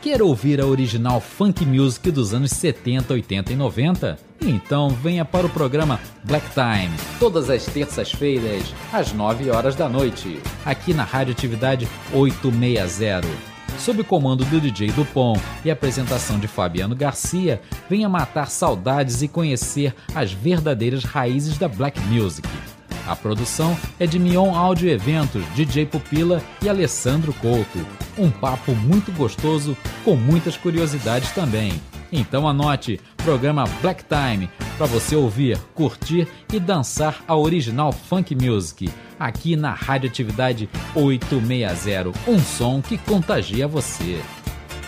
Quer ouvir a original funk music dos anos 70, 80 e 90? Então venha para o programa Black Time, todas as terças-feiras, às 9 horas da noite, aqui na Radioatividade 860. Sob o comando do DJ Dupont e apresentação de Fabiano Garcia, venha matar saudades e conhecer as verdadeiras raízes da Black Music. A produção é de Mion Áudio Eventos, DJ Pupila e Alessandro Couto. Um papo muito gostoso, com muitas curiosidades também. Então anote, programa Black Time, para você ouvir, curtir e dançar a original funk music, aqui na Radioatividade 860, um som que contagia você.